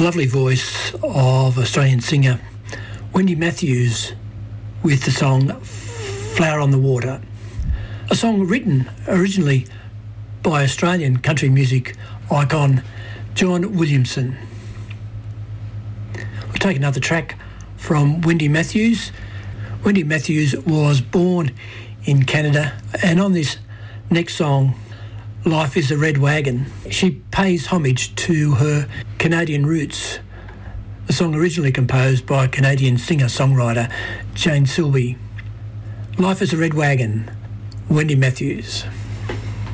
The lovely voice of Australian singer Wendy Matthews with the song Flower on the Water, a song written originally by Australian country music icon John Williamson. We'll take another track from Wendy Matthews. Wendy Matthews was born in Canada, and on this next song, Life is a Red Wagon, she pays homage to her Canadian roots. The song originally composed by Canadian singer-songwriter Jane Silby. Life is a Red Wagon, Wendy Matthews.